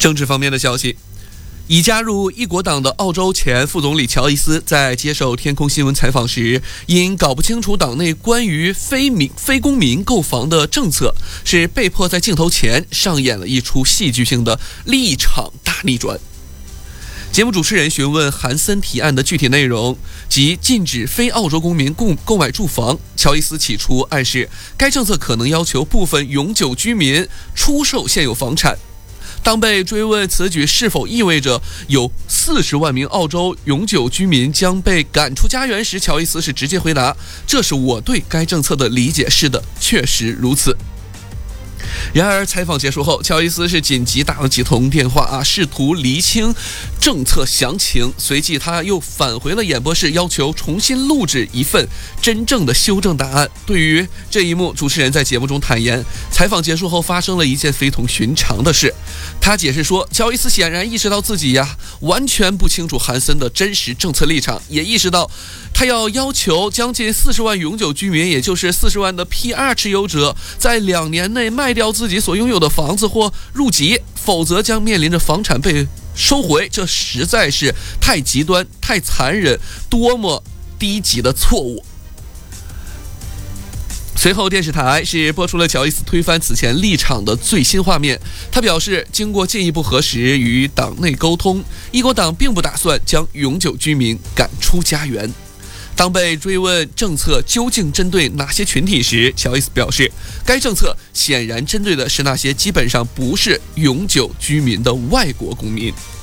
政治方面的消息，已加入一国党的澳洲前副总理乔伊斯在接受天空新闻采访时，因搞不清楚党内关于非公民购房的政策，是被迫在镜头前上演了一出戏剧性的立场大逆转。节目主持人询问韩森提案的具体内容，即禁止非澳洲公民购买住房。乔伊斯起初暗示该政策可能要求部分永久居民出售现有房产。当被追问此举是否意味着有40万名澳洲永久居民将被赶出家园时，乔伊斯是直接回答：“这是我对该政策的理解，是的，确实如此。”然而采访结束后，乔伊斯是紧急打了几通电话试图厘清政策详情。随即他又返回了演播室，要求重新录制一份真正的修正答案。对于这一幕，主持人在节目中坦言，采访结束后发生了一件非同寻常的事。他解释说，乔伊斯显然意识到自己完全不清楚韩森的真实政策立场，也意识到他要求将近40万永久居民，也就是40万的 PR 持有者，在2年内卖掉自己所拥有的房子或入籍，否则将面临着房产被收回。这实在是太极端、太残忍，多么低级的错误！随后电视台是播出了乔伊斯推翻此前立场的最新画面。他表示，经过进一步核实与党内沟通，一国党并不打算将永久居民赶出家园。当被追问政策究竟针对哪些群体时，乔伊斯表示，该政策显然针对的是那些基本上不是永久居民的外国公民。